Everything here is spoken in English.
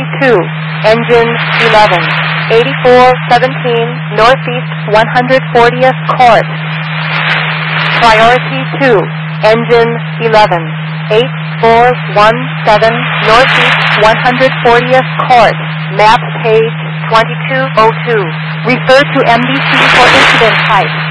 2, engine 11, 8417 Northeast 140th Court. Priority 2, engine 11, 8417 Northeast 140th Court. Map page 2202. Refer to MDC for incident type.